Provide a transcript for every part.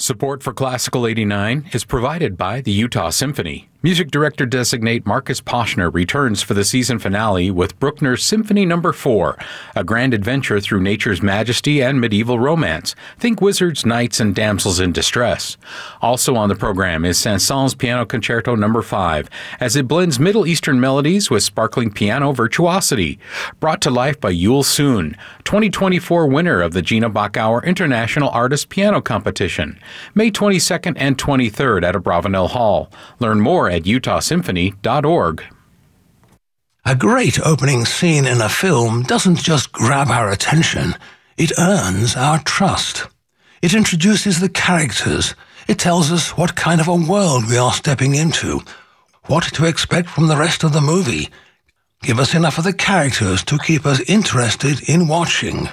Support for Classical 89 is provided by the Utah Symphony. Music director-designate Marcus Poshner returns for the season finale with Bruckner's Symphony No. 4, a grand adventure through nature's majesty and medieval romance. Think wizards, knights, and damsels in distress. Also on the program is Saint-Saëns Piano Concerto No. 5, as it blends Middle Eastern melodies with sparkling piano virtuosity. Brought to life by Yul Soon, 2024 winner of the Gina Bachauer International Artist Piano Competition, May 22nd and 23rd at Abravanel Hall. Learn more at utahsymphony.org. A great opening scene in a film doesn't just grab our attention, it earns our trust. It introduces the characters. It tells us what kind of a world we are stepping into, what to expect from the rest of the movie. Give us enough of the characters to keep us interested in watching.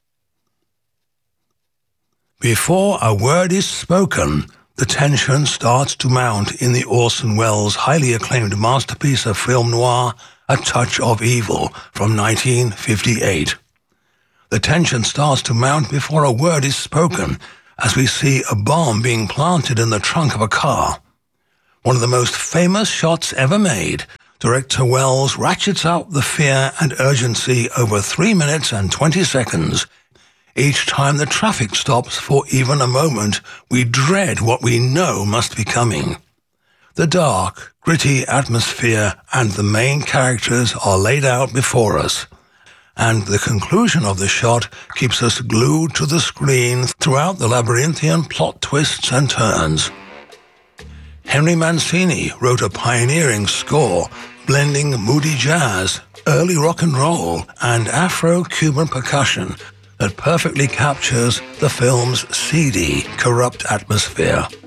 Before a word is spoken, the tension starts to mount in the Orson Welles highly acclaimed masterpiece of film noir, A Touch of Evil, from 1958. The tension starts to mount before a word is spoken, as we see a bomb being planted in the trunk of a car. One of the most famous shots ever made, director Welles ratchets up the fear and urgency over 3 minutes and 20 seconds. Each time the traffic stops for even a moment, we dread what we know must be coming. The dark, gritty atmosphere and the main characters are laid out before us, and the conclusion of the shot keeps us glued to the screen throughout the labyrinthian plot twists and turns. Henry Mancini wrote a pioneering score, blending moody jazz, early rock and roll, and Afro-Cuban percussion that perfectly captures the film's seedy, corrupt atmosphere.